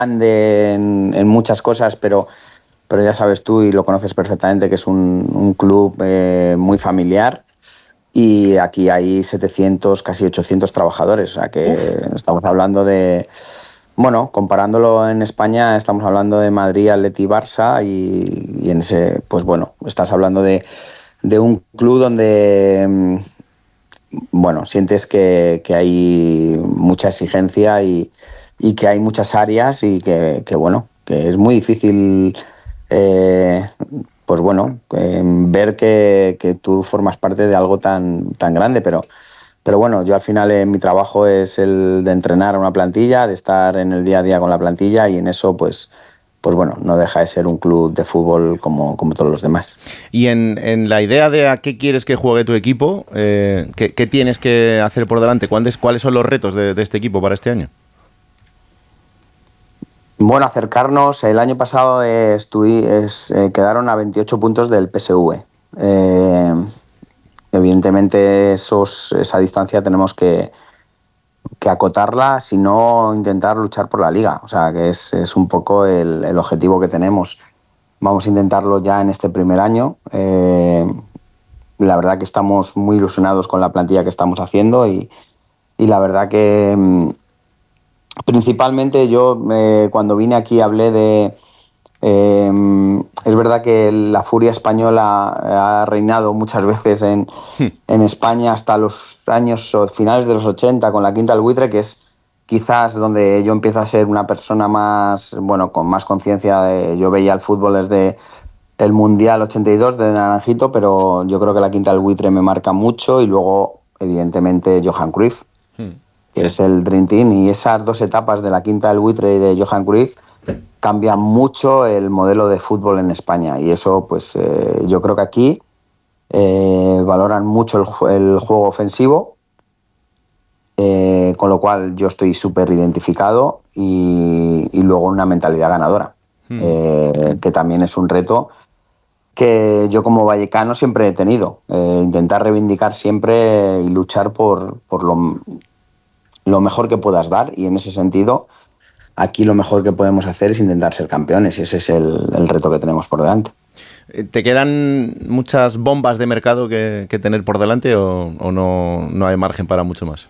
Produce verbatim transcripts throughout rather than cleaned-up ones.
grande en, en muchas cosas, pero, pero ya sabes tú y lo conoces perfectamente que es un, un club eh, muy familiar. Y aquí hay setecientos, casi ochocientos trabajadores, o sea que Uf. estamos hablando de, bueno, comparándolo en España, estamos hablando de Madrid, Atleti, Barça y, y en ese, pues bueno, estás hablando de, de un club donde, mm, bueno, sientes que, que hay mucha exigencia y, y que hay muchas áreas y que, que bueno, que es muy difícil eh, pues bueno, eh, ver que, que tú formas parte de algo tan, tan grande, pero, pero bueno, yo al final eh, mi trabajo es el de entrenar a una plantilla, de estar en el día a día con la plantilla y en eso pues, pues bueno, no deja de ser un club de fútbol como, como todos los demás. Y en, en la idea de a qué quieres que juegue tu equipo, eh, ¿qué, qué tienes que hacer por delante? ¿Cuáles, cuáles son los retos de, de este equipo para este año? Bueno, acercarnos, el año pasado eh, estuvi, es, eh, quedaron a veintiocho puntos del P S V. Eh, evidentemente esos, esa distancia tenemos que, que acotarla, sino intentar luchar por la liga. O sea, que es, es un poco el, el objetivo que tenemos. Vamos a intentarlo ya en este primer año. Eh, la verdad que estamos muy ilusionados con la plantilla que estamos haciendo y, y la verdad que mm, principalmente yo eh, cuando vine aquí hablé de... Eh, es verdad que la furia española ha reinado muchas veces en, en España hasta los años o finales de los ochenta con la Quinta del Buitre, que es quizás donde yo empiezo a ser una persona más, bueno, con más conciencia. De, yo veía el fútbol desde el Mundial ochenta y dos de Naranjito, pero yo creo que la Quinta del Buitre me marca mucho y luego, evidentemente, Johan Cruyff, que es el Dream Team, y esas dos etapas de la Quinta del Buitre y de Johan Cruyff cambia mucho el modelo de fútbol en España y eso pues eh, yo creo que aquí eh, valoran mucho el, el juego ofensivo, eh, con lo cual yo estoy súper identificado y, y luego una mentalidad ganadora, hmm. eh, que también es un reto que yo como vallecano siempre he tenido, eh, intentar reivindicar siempre y luchar por, por lo, lo mejor que puedas dar, y en ese sentido aquí lo mejor que podemos hacer es intentar ser campeones y ese es el, el reto que tenemos por delante. ¿Te quedan muchas bombas de mercado que, que tener por delante o, o no, no hay margen para mucho más?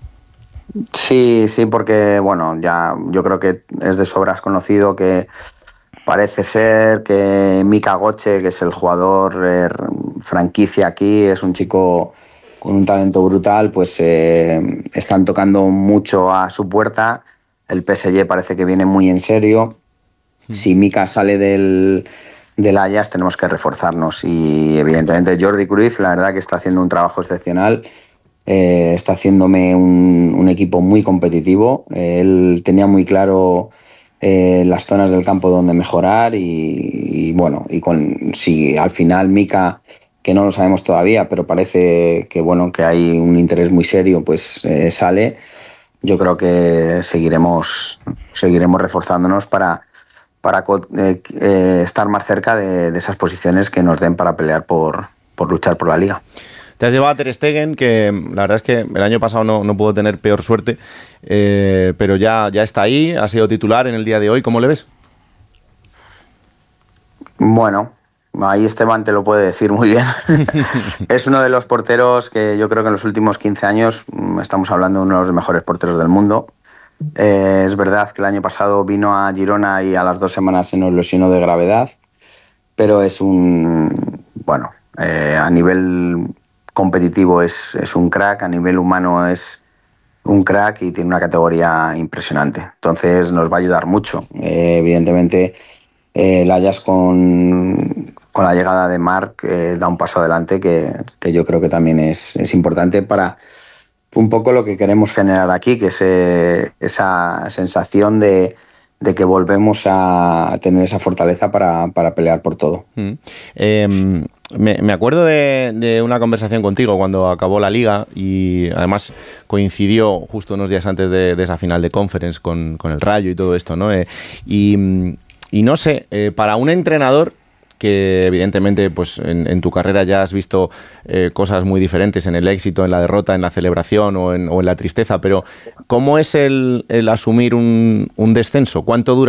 Sí, sí, porque bueno, ya yo creo que es de sobras conocido que parece ser que Mika Goche, que es el jugador eh, franquicia aquí, es un chico con un talento brutal, pues eh, están tocando mucho a su puerta. El P S G parece que viene muy en serio. Mm. Si Mika sale del, del Ajax tenemos que reforzarnos y evidentemente Jordi Cruyff, la verdad que está haciendo un trabajo excepcional. Eh, está haciéndome un, un equipo muy competitivo. Eh, él tenía muy claro eh, las zonas del campo donde mejorar y, y bueno, y con si al final Mika, que no lo sabemos todavía, pero parece que bueno que hay un interés muy serio, pues eh, sale. Yo creo que seguiremos seguiremos reforzándonos para para eh, eh, estar más cerca de, de esas posiciones que nos den para pelear por, por luchar por la liga. Te has llevado a Ter Stegen, que la verdad es que el año pasado no, no pudo tener peor suerte, eh, pero ya, ya está ahí, ha sido titular en el día de hoy. ¿Cómo le ves? Bueno, ahí Esteban te lo puede decir muy bien. Es uno de los porteros que yo creo que en los últimos quince años estamos hablando de uno de los mejores porteros del mundo. Eh, es verdad que el año pasado vino a Girona y a las dos semanas se nos lesionó de gravedad, pero es un, bueno, eh, a nivel competitivo es, es un crack, a nivel humano es un crack y tiene una categoría impresionante. Entonces nos va a ayudar mucho. Eh, evidentemente eh, el Ajax con, con la llegada de Marc eh, da un paso adelante que, que yo creo que también es, es importante para un poco lo que queremos generar aquí, que es eh, esa sensación de, de que volvemos a tener esa fortaleza para, para pelear por todo. Mm. Eh, me, me acuerdo de, de una conversación contigo cuando acabó la Liga y además coincidió justo unos días antes de, de esa final de Conference con, con el Rayo y todo esto, ¿no? Eh, y, y no sé, eh, para un entrenador, que evidentemente pues en, en tu carrera ya has visto eh, cosas muy diferentes en el éxito, en la derrota, en la celebración o en, o en la tristeza, pero ¿cómo es el, el asumir un, un descenso? ¿Cuánto dura